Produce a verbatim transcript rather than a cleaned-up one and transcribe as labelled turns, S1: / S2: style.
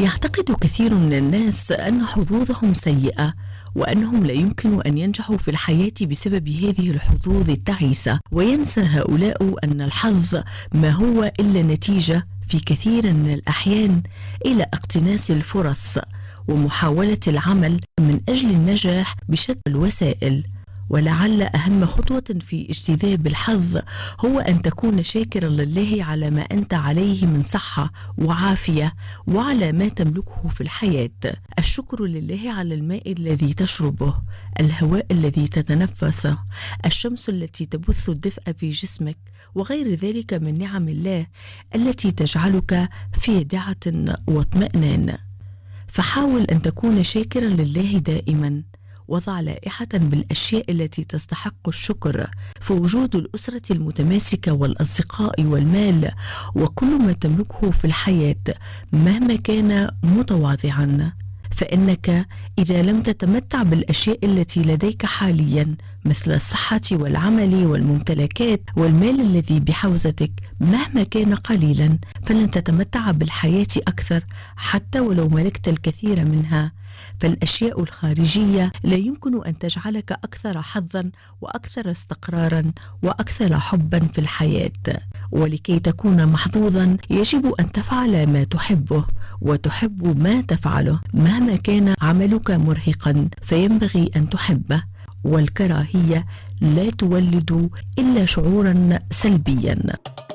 S1: يعتقد كثير من الناس أن حظوظهم سيئة وأنهم لا يمكن أن ينجحوا في الحياة بسبب هذه الحظوظ التعيسة، وينسى هؤلاء أن الحظ ما هو إلا نتيجة في كثير من الأحيان إلى اقتناص الفرص ومحاولة العمل من أجل النجاح بشتى الوسائل. ولعل أهم خطوة في اجتذاب الحظ هو أن تكون شاكرا لله على ما أنت عليه من صحة وعافية وعلى ما تملكه في الحياة. الشكر لله على الماء الذي تشربه، الهواء الذي تتنفسه، الشمس التي تبث الدفء في جسمك، وغير ذلك من نعم الله التي تجعلك في دعة واطمئنان. فحاول أن تكون شاكرا لله دائما، وضع لائحة بالأشياء التي تستحق الشكر، فوجود الأسرة المتماسكة والأصدقاء والمال وكل ما تملكه في الحياة مهما كان متواضعا، فإنك إذا لم تتمتع بالأشياء التي لديك حاليا مثل الصحة والعمل والممتلكات والمال الذي بحوزتك مهما كان قليلا، فلن تتمتع بالحياة أكثر حتى ولو ملكت الكثير منها. فالأشياء الخارجية لا يمكن أن تجعلك أكثر حظا وأكثر استقرارا وأكثر حبا في الحياة. ولكي تكون محظوظا يجب أن تفعل ما تحبه وتحب ما تفعله مهما كان عملك مرهقا، فينبغي أن تحبه، والكراهية لا تولد إلا شعورا سلبيا.